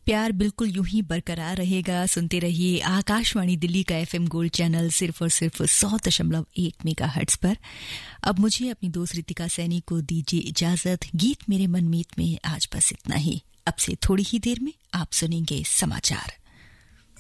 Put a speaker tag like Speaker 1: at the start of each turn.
Speaker 1: प्यार बिल्कुल यूं ही बरकरार रहेगा। सुनते रहिए आकाशवाणी दिल्ली का FM गोल्ड चैनल सिर्फ और सिर्फ 100.1 मेगाहर्ट्ज पर। अब मुझे अपनी दोस्त रितिका सैनी को दीजिए इजाजत। गीत मेरे मनमीत में आज बस इतना ही। अब से थोड़ी ही देर में आप सुनेंगे समाचार।